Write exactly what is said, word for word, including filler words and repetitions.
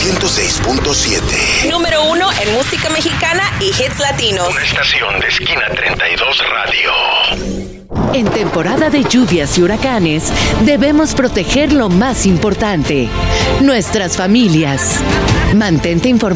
ciento seis punto siete. Número uno en música mexicana y hits latinos. Una estación de Esquina treinta y dos Radio. En temporada de lluvias y huracanes, debemos proteger lo más importante, nuestras familias. Mantente informado.